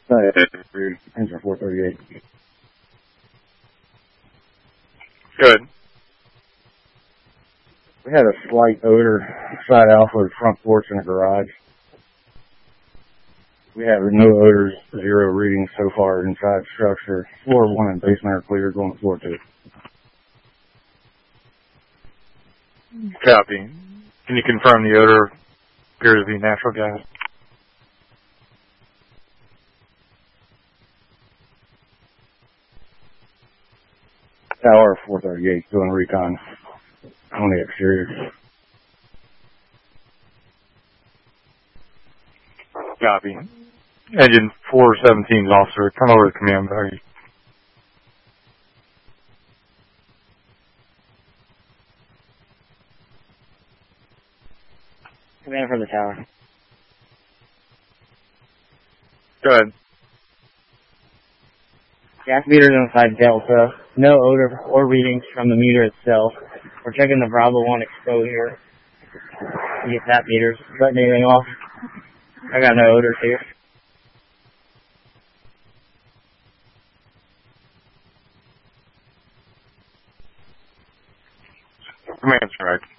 Engine 438. Good. We had a slight odor side alpha, front porch, and a garage. We have no odors, 0 readings so far inside the structure. Floor 1 and basement are clear, going to floor 2. Copy. Can you confirm the odor appears to be natural gas? Tower 438 doing recon on the exterior. Copy. Engine 417's officer, come over to command buggy. Command from the tower. Go ahead. Gas meters inside Delta. No odor or readings from the meter itself. We're checking the Bravo 1 exposure. You get that meters. Letting anything off. I got no odors here. Command strike.